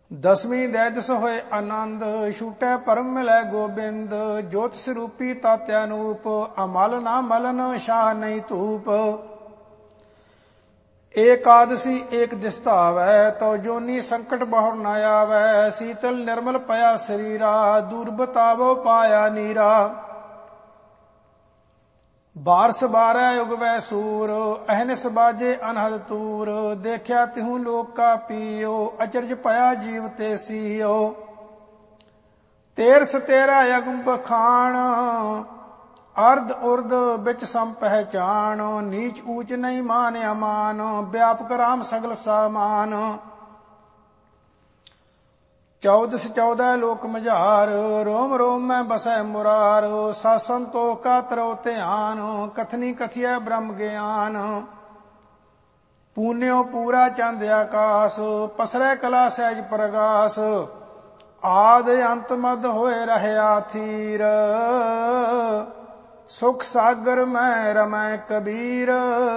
ਦਸਵੀਂ ਦੈਦਸ ਹੋਏ ਆਨੰਦ, ਛੂਟੈ ਪਰਮ ਮਿਲੈ ਗੋਬਿੰਦ। ਜੋਤ ਸਰੂਪੀ ਤਤਿ ਅਨੂਪ, ਅਮਲ ਨਾ ਮਲਨ ਸ਼ਾਹ ਨਹੀਂ ਧੂਪ। ਏਕਾਦਸੀ ਏਕ ਦਿਸ ਧਾਵੈ, ਤਉ ਜੋਨੀ ਸੰਕਟ ਬਹੁਰ ਨ ਆਵੈ। ਸੀਤਲ ਨਿਰਮਲ ਪਇਆ ਸਰੀਰਾ, ਦੂਰ ਬਤਾਵੋ ਪਾਇਆ ਨੀਰਾ। ਬਾਰਸ ਬਾਰੈ ਉਗਵੈ ਸੂਰ, ਅਹਨਿਸ ਬਾਜੇ ਅਨਹਦ ਤੂਰ। ਦੇਖਿਆ ਤਿਹੂ ਲੋਕ ਕਾ ਪੀਓ, ਅਚਰਜ ਪਇਆ ਜੀਵ ਤੇ ਸੀਓ। ਤੇਰਸ ਤੇਰਾ ਅਗਮ ਬਖਾਣ, ਅਰਧ ਉਰਧ ਵਿੱਚ ਸਮ ਪਹਿਚਾਨ। ਨੀਚ ਊਚ ਨਹੀਂ ਮਾਨ ਅਮਾਨ, ਵਿਆਪਕ ਰਾਮ ਸਗਲ ਸਾਮਾਨ। 14 14 ਲੋਕ ਮਝਾਰ, ਰੋਮ ਰੋਮ ਮੈਂ ਬਸੈ ਮੁਰਾਰ। ਸਤ ਸੰਤੋਖਾ ਤਰੋ ਧਿਆਨ, ਕਥਨੀ ਕਥਿਐ ਬ੍ਰਹਮ ਗਿਆਨ। ਪੂਨਿਓ ਪੂਰਾ ਚੰਦ ਆਕਾਸ, ਪਸਰੈ ਕਲਾ ਸਹਿਜ ਪ੍ਰਗਾਸ। ਆਦ ਅੰਤ ਮਦ ਹੋਏ ਰਹਿਆ ਥੀਰ, ਸੁਖ ਸਾਗਰ ਮੈਂ ਰਮੈ ਕਬੀਰ।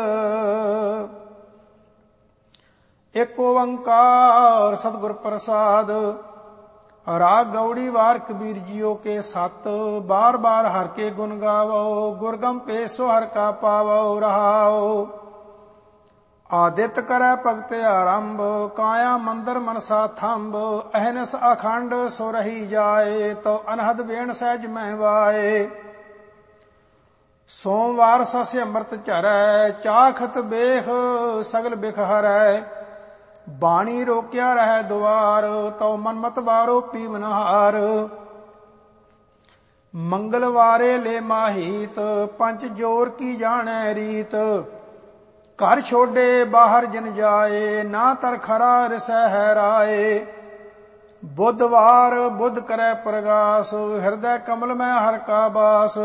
ਏਕ ਓੰਕਾਰ ਸਤਿਗੁਰ ਪ੍ਰਸਾਦ। ਰਾਗ ਗੌੜੀ ਵਾਰ ਕਬੀਰ ਜੀਓ ਕੇ ਸਤ। ਬਾਰ ਬਾਰ ਹਰ ਕੇ ਗੁਣ ਗਾਵੋ, ਗੁਰਗਮ ਪੇਸੋ ਹਰ ਕਾ ਪਾਵੋ ਰਹਾਓ। ਆਦਿਤ ਕਰੈ ਭਗਤ ਆਰੰਭ, ਕਾਇਆ ਮੰਦਰ ਮਨਸਾ ਥੰਬ। ਅਹਨਸ ਅਖੰਡ ਸੋ ਰਹੀ ਜਾਏ, ਤਉ ਅਨਹਦ ਬੇਣ ਸਹਿਜ ਮਹਿ ਵਾਏ। ਸੋਮਵਾਰ ਸਸ ਅੰਮ੍ਰਿਤ ਝਰੈ, ਚਾਖਤ ਬੇਖ ਸਗਲ ਬਿਖ ਹਰੈ। ਬਾਣੀ ਰੋਕਿਆ ਰਹਿ ਦੁਆਰ, ਤਉ ਮਨਮਤ ਵਾਰੋ ਪੀਵਨਹਾਰ। ਮੰਗਲਵਾਰੇ ਲੈ ਮਾਹੀਤ, ਪੰਚ ਜੋਰ ਕੀ ਜਾਣੈ ਰੀਤ। ਘਰ ਛੋਡੇ ਬਾਹਰ ਜਿਨ ਜਾਏ, ਨਾ ਤਰ ਖਰਾ ਰਿਸੈ ਹੈ ਰਾਏ। ਬੁੱਧਵਾਰ ਬੁੱਧ ਕਰੈ ਪ੍ਰਗਾਸ, ਹਿਰਦੈ ਕਮਲ ਮੈਂ ਹਰ ਕਾ ਬਾਸ।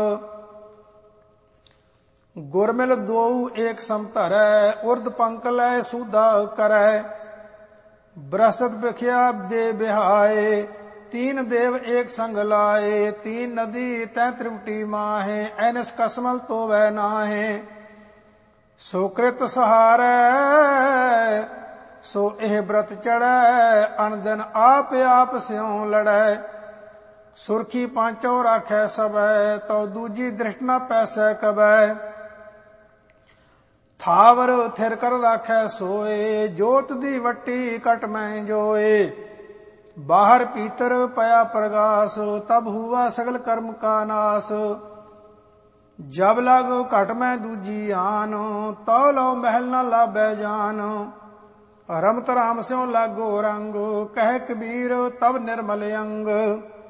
ਗੁਰਮਿਲ ਦੋਊ ਏਕ ਸਮ ਧਰੈ, ਉਰਧ ਪੰਕ ਲੈ ਸੂਧਾ ਕਰੈ। ਬ੍ਰਹਸਪਤ ਬਿਖਿਆ ਦੇ ਬਿਹਾਏ, ਤੀਨ ਦੇਵ ਏਕ ਸੰਗ ਲਾਏ। ਤੀਨ ਨਦੀ ਤੈ ਤ੍ਰਿਵਟੀ ਮਾਹੇ, ਐਨਸ ਕਸਮਲ ਤੋਵੈ ਨਾਹੇ। ਸੋ ਕ੍ਰਿਤ ਸਹਾਰੈ ਸੋ ਇਹ ਬ੍ਰਤ ਚੜੈ, ਅਨ ਦਿਨ ਆਪ ਆਪ ਸਿਉ ਲੜੈ। ਸੁਰਖੀ ਪਾਂਚੋ ਰਾਖੈ ਸਭੈ, ਤਉ ਦੂਜੀ ਦ੍ਰਿਸ਼ਟ ਨ ਪੈਸੈ ਕਬੈ। ਥਾਵਰ ਥਿਰ ਕਰ ਰਾਖੈ ਸੋਏ, ਜੋਤ ਦੀ ਵੱਟੀ ਕਟ ਮੈਂ ਜੋਏ। ਬਾਹਰ ਭੀਤਰ ਪਿਆ ਪ੍ਰਗਾਸ, ਤਬ ਹੁਆ ਸਗਲ ਕਰਮ ਕਾ ਨਾਸ। ਜਬ ਲਗ ਘਟ ਮੈਂ ਦੂਜੀ ਆਨ, ਤਉ ਲਉ ਮਹਿਲ ਨ ਲਾਭੈ ਜਾਨ। ਰਮਤ ਰਾਮ ਸਿਉ ਲਾਗੋ ਰੰਗ, ਕਹਿ ਕਬੀਰ ਤਬ ਨਿਰਮਲ ਅੰਗ।